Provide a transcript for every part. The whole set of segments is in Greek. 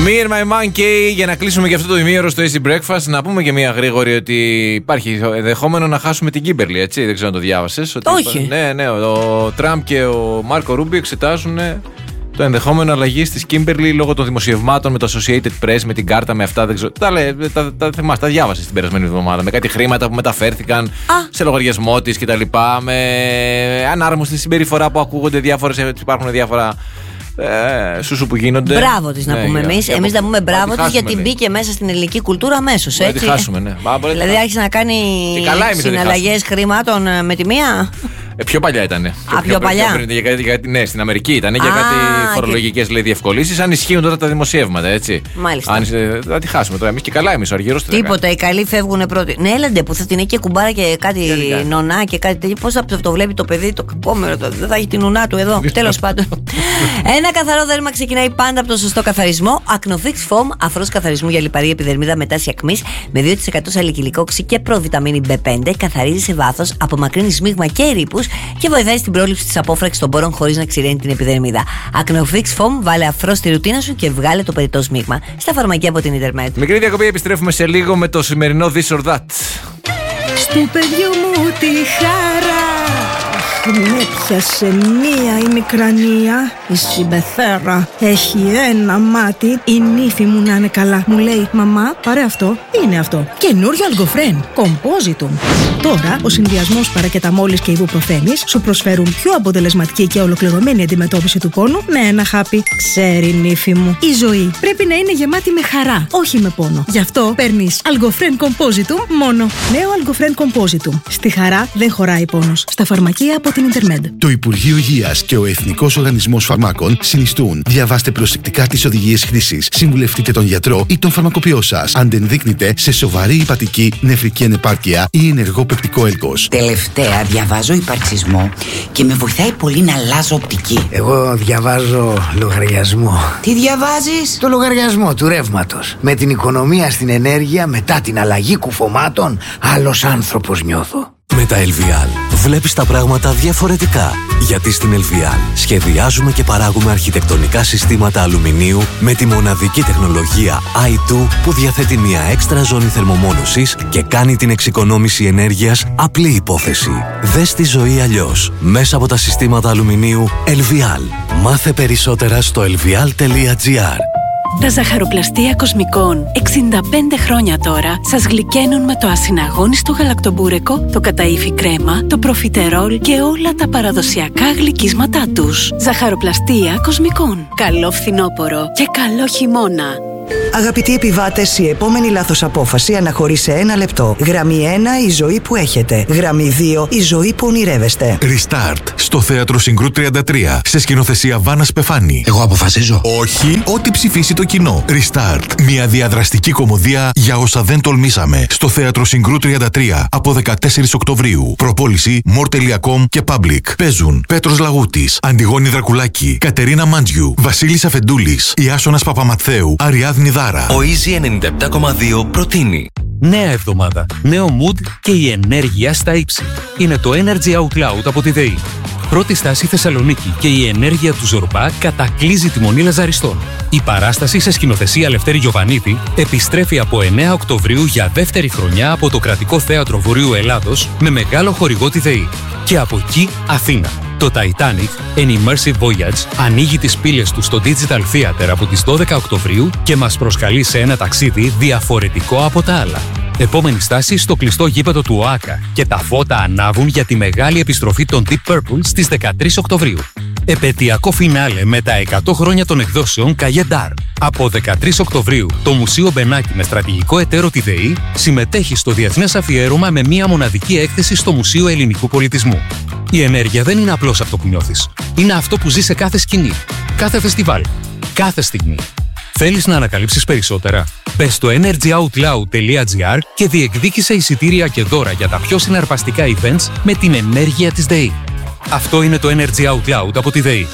Me and my monkey, για να κλείσουμε και αυτό το ημίωρο στο Easy Breakfast, να πούμε και μία γρήγορη ότι υπάρχει ενδεχόμενο να χάσουμε την Κίμπερλι, έτσι. Δεν ξέρω αν το διάβασες. Όχι. Ναι, ο Τραμπ και ο Μάρκο Ρούμπιο εξετάζουν το ενδεχόμενο αλλαγή τη Κίμπερλι λόγω των δημοσιευμάτων με το Associated Press, με την κάρτα, με αυτά. Δεν ξέρω. Τα διάβασες την περασμένη εβδομάδα. Με κάτι χρήματα που μεταφέρθηκαν σε λογαριασμό τη κτλ. Με ανάρμοστη συμπεριφορά που ακούγονται διάφορες. Υπάρχουν διάφορα. Σούσου που γίνονται. Μπράβο της να πούμε εμείς. Εμείς να πούμε μπράβο της γιατί μπήκε μέσα στην ελληνική κουλτούρα αμέσως. Έτσι. Να τη χάσουμε, ναι. Δηλαδή άρχισε να κάνει συναλλαγές χρημάτων με τη μία. Πιο παλιά ήταν. Πιο παλιά. Ναι, στην Αμερική ήταν για κάτι φορολογικές διευκολύνσεις. Αν ισχύουν τώρα τα δημοσιεύματα, έτσι. Μάλιστα. Θα τη χάσουμε τώρα. Εμείς και καλά, εμείς ο Αργυρός. Τίποτα, οι καλοί φεύγουν πρώτοι. Ναι, έλαντε που θα την έχει και κουμπάρα και κάτι νονά και κάτι τέτοιο. Πώς θα το βλέπει το παιδί, το κακόμερο, δεν θα έχει την νονά του εδώ. Τέλος πάντων. Ένα καθαρό δέρμα ξεκινάει πάντα από το σωστό καθαρισμό. Acnofix Foam, αφρός καθαρισμού για λιπαρή επιδερμίδα με τάση ακμής, με 2% σαλικυλικό οξύ και προβιταμίνη B5, καθαρίζει σε βάθος, απομακρύνει σμίγμα και ρήπους και βοηθάει στην πρόληψη της απόφραξης των πόρων χωρίς να ξηραίνει την επιδερμίδα. Acnofix Foam, βάλε αφρό στη ρουτίνα σου και βγάλε το περιττό σμίγμα. Στα φαρμακεία από την Ιντερνετ. Μικρή διακοπή, επιστρέφουμε σε λίγο με το σημερινό This or That. Στου παιδιού μου τη χαρά με πιάσε μία η μικρανία, η συμπεθέρα έχει ένα μάτι, η νύφη μου να είναι καλά. Μου λέει, μαμά, πάρε αυτό, είναι αυτό. Καινούριο Αλγκοφρέν, Compositum. Τώρα, ο συνδυασμός παρακεταμόλης και ιβουπροφένης σου προσφέρουν πιο αποτελεσματική και ολοκληρωμένη αντιμετώπιση του πόνου με ένα χάπι. Ξέρει, νύφη μου, η ζωή πρέπει να είναι γεμάτη με χαρά, όχι με πόνο. Γι' αυτό παίρνεις Αλγκοφρέν Compositum μόνο. Νέο Αλγκοφρέν Compositum. Στη χαρά δεν χωράει πόνος. Στα φαρμακεία από την Ιντερνετ. Το Υπουργείο Υγείας και ο Εθνικός Οργανισμός Φαρμάκων συνιστούν. Διαβάστε προσεκτικά τις οδηγίες χρήσης. Συμβουλευτείτε τον γιατρό ή τον φαρμακοποιό σας. Αν δεν δείκνετε σε σοβαρή υπατική, νεφρική ανεπάρκεια ή ενεργό πεπτικό έλκος. Τελευταία διαβάζω υπαρξισμό και με βοηθάει πολύ να αλλάζω οπτική. Εγώ διαβάζω λογαριασμό. Τι διαβάζεις? Το λογαριασμό του ρεύματος. Με την οικονομία στην ενέργεια μετά την αλλαγή κουφωμάτων, άλλος άνθρωπος νιώθω. Με τα LVL βλέπεις τα πράγματα διαφορετικά. Γιατί στην LVL σχεδιάζουμε και παράγουμε αρχιτεκτονικά συστήματα αλουμινίου με τη μοναδική τεχνολογία i2 που διαθέτει μια έξτρα ζώνη θερμομόνωσης και κάνει την εξοικονόμηση ενέργειας απλή υπόθεση. Δες τη ζωή αλλιώς μέσα από τα συστήματα αλουμινίου LVL. Μάθε περισσότερα στο lvl.gr. Τα ζαχαροπλαστεία Κοσμικών 65 χρόνια τώρα σας γλυκαίνουν με το ασυναγώνιστο γαλακτομπούρεκο, το καταΐφι κρέμα, το προφιτερόλ και όλα τα παραδοσιακά γλυκίσματά τους. Ζαχαροπλαστεία Κοσμικών. Καλό φθινόπωρο και καλό χειμώνα. Αγαπητοί επιβάτες, η επόμενη λάθος απόφαση αναχωρεί σε 1 λεπτό. Γραμμή 1, η ζωή που έχετε. Γραμμή 2, η ζωή που ονειρεύεστε. Restart στο Θέατρο Συγκρού 33, σε σκηνοθεσία Βάνας Πεφάνη. Εγώ αποφασίζω. Όχι, ό,τι ψηφίσει το κοινό. Restart, μια διαδραστική κωμωδία για όσα δεν τολμήσαμε. Στο Θέατρο Συγκρού 33, από 14 Οκτωβρίου. Προπόληση More.com και Public. Παίζουν Πέτρος Λαγούτης, Αντιγόνη Δρακουλάκη, Κατερίνα Μάντζιου, Βασίλης Αφεντούλης, Ιάσονας Παπαμαθαίου, Αριάδνη Δάρα. Ο Easy 97,2 προτείνει. Νέα εβδομάδα, νέο mood και η ενέργεια στα ύψη. Είναι το Energy Out Loud από τη ΔΕΗ. Πρώτη στάση Θεσσαλονίκη και η ενέργεια του Ζορμπά κατακλείζει τη Μονή Λαζαριστών. Η παράσταση σε σκηνοθεσία Λευτέρη Γιοβανίδη επιστρέφει από 9 Οκτωβρίου για δεύτερη χρονιά από το Κρατικό Θέατρο Βορείου Ελλάδος με μεγάλο χορηγό τη ΔΕΗ. Και από εκεί Αθήνα. Το Titanic, An Immersive Voyage, ανοίγει τις πύλες του στο Digital Theater από τις 12 Οκτωβρίου και μας προσκαλεί σε ένα ταξίδι διαφορετικό από τα άλλα. Επόμενη στάση στο κλειστό γήπεδο του ΟΑΚΑ και τα φώτα ανάβουν για τη μεγάλη επιστροφή των Deep Purple στις 13 Οκτωβρίου. Επαιτειακό φινάλε με τα 100 χρόνια των εκδόσεων Καγεντάρ. Από 13 Οκτωβρίου, το Μουσείο Μπενάκη με στρατηγικό εταίρο τη ΔΕΗ συμμετέχει στο διεθνές αφιέρωμα με μία μοναδική έκθεση στο Μουσείο Ελληνικού Πολιτισμού. Η ενέργεια δεν είναι απλώς αυτό που νιώθεις. Είναι αυτό που ζει σε κάθε σκηνή, κάθε φεστιβάλ, κάθε στιγμή. Θέλεις να ανακαλύψεις περισσότερα? Μπες στο energyoutloud.gr και διεκδίκησε εισιτήρια και δώρα για τα πιο συναρπαστικά events με την ενέργεια της ΔΕΗ. Αυτό είναι το Energy Out Loud από τη ΔΕΗ.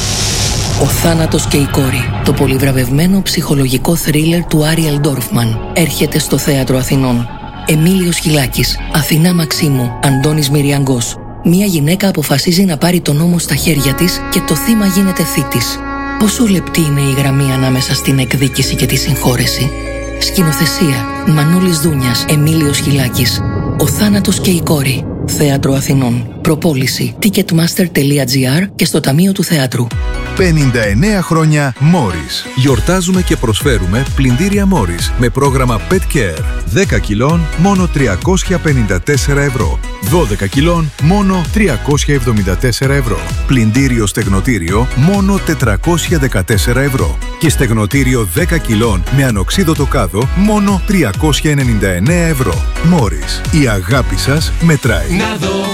Ο θάνατος και η κόρη. Το πολυβραβευμένο ψυχολογικό θρίλερ του Άριελ Ντόρφμαν έρχεται στο Θέατρο Αθηνών. Εμίλιος Χιλάκης, Αθηνά Μαξίμου, Αντώνης Μυριαγκός. Μία γυναίκα αποφασίζει να πάρει τον νόμο στα χέρια της και το θύμα γίνεται θήτης. Πόσο λεπτή είναι η γραμμή ανάμεσα στην εκδίκηση και τη συγχώρεση. Σκηνοθεσία Μανώλης Δούνιας, Εμίλιος Χιλάκης. Ο θάνατος και η κόρη. Θέατρο Αθηνών. Προπόληση ticketmaster.gr και στο Ταμείο του Θεάτρου. 59 χρόνια Morris. Γιορτάζουμε και προσφέρουμε πλυντήρια Morris με πρόγραμμα Pet Care. 10 κιλών μόνο 354 ευρώ. 12 κιλών μόνο 374 ευρώ. Πλυντήριο στεγνοτήριο μόνο 414 ευρώ. Και στεγνοτήριο 10 κιλών με ανοξίδωτο κάδο μόνο 399 ευρώ. Morris. Η αγάπη σας μετράει.